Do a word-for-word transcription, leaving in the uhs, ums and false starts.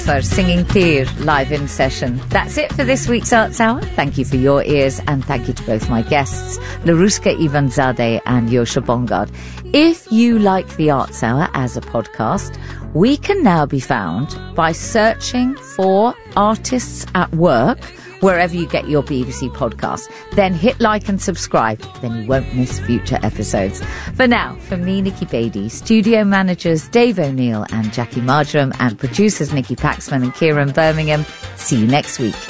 For singing Tir live in session. That's it for this week's Arts Hour. Thank you for your ears, and thank you to both my guests, Laruska Ivanzadeh and Yosha Bongard. If you like the Arts Hour as a podcast, we can now be found by searching for Artists at Work wherever you get your B B C podcast. Then hit like and subscribe, then you won't miss future episodes. For now, from me, Nikki Beattie, studio managers Dave O'Neill and Jackie Marjoram, and producers Nikki Paxman and Kieran Birmingham, see you next week.